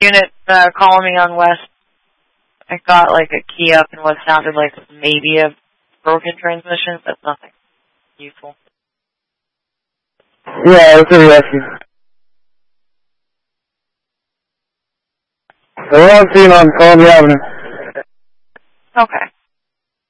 Unit calling me on West. I got like a key up and what sounded like maybe a broken transmission, but nothing useful. Yeah, that's what he asked you. So we're on scene on Columbia Avenue. Okay.